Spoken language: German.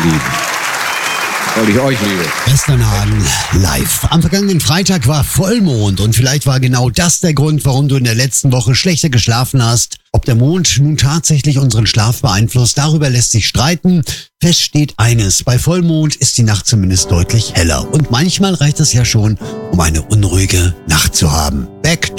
lieben. Weil ich euch liebe. Westernhagen live. Am vergangenen Freitag war Vollmond und vielleicht war genau das der Grund, warum du in der letzten Woche schlechter geschlafen hast. Ob der Mond nun tatsächlich unseren Schlaf beeinflusst, darüber lässt sich streiten. Fest steht eines: Bei Vollmond ist die Nacht zumindest deutlich heller. Und manchmal reicht es ja schon, um eine unruhige Nacht zu haben. Back